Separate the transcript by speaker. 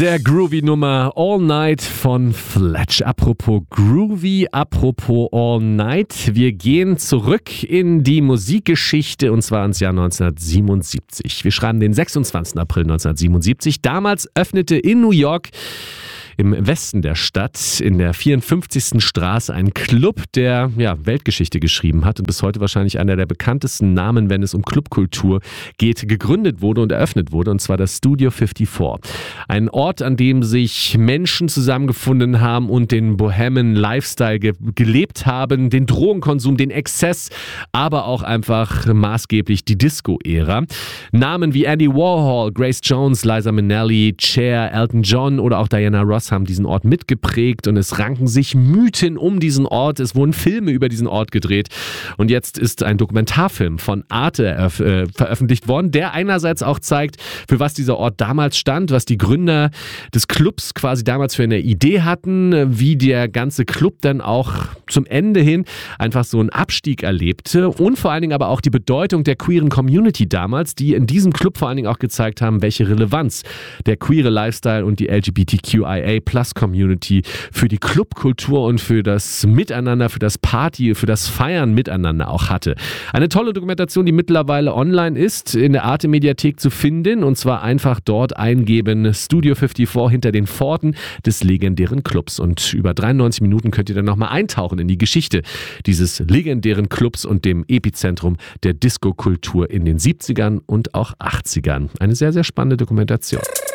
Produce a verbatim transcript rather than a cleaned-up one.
Speaker 1: Sehr groovy Nummer All Night von Fletch. Apropos groovy, apropos All Night. Wir gehen zurück in die Musikgeschichte und zwar ins Jahr neunzehnhundertsiebenundsiebzig. Wir schreiben den sechsundzwanzigsten April neunzehnhundertsiebenundsiebzig. Damals öffnete in New York im Westen der Stadt, in der vierundfünfzigsten Straße, ein Club, der ja, Weltgeschichte geschrieben hat und bis heute wahrscheinlich einer der bekanntesten Namen, wenn es um Clubkultur geht, gegründet wurde und eröffnet wurde, und zwar das Studio vierundfünfzig. Ein Ort, an dem sich Menschen zusammengefunden haben und den Bohemian Lifestyle ge- gelebt haben, den Drogenkonsum, den Exzess, aber auch einfach maßgeblich die Disco-Ära. Namen wie Andy Warhol, Grace Jones, Liza Minnelli, Cher, Elton John oder auch Diana Ross haben diesen Ort mitgeprägt und es ranken sich Mythen um diesen Ort. Es wurden Filme über diesen Ort gedreht und jetzt ist ein Dokumentarfilm von Arte erf- äh, veröffentlicht worden, der einerseits auch zeigt, für was dieser Ort damals stand, was die Gründer des Clubs quasi damals für eine Idee hatten, wie der ganze Club dann auch zum Ende hin einfach so einen Abstieg erlebte und vor allen Dingen aber auch die Bedeutung der queeren Community damals, die in diesem Club vor allen Dingen auch gezeigt haben, welche Relevanz der queere Lifestyle und die L G B T Q I A Plus Community für die Clubkultur und für das Miteinander, für das Party, für das Feiern miteinander auch hatte. Eine tolle Dokumentation, die mittlerweile online ist, in der Arte Mediathek zu finden, und zwar einfach dort eingeben, Studio vierundfünfzig hinter den Pforten des legendären Clubs, und über dreiundneunzig Minuten könnt ihr dann nochmal eintauchen in die Geschichte dieses legendären Clubs und dem Epizentrum der Disco-Kultur in den siebzigern und auch achtzigern. Eine sehr, sehr spannende Dokumentation.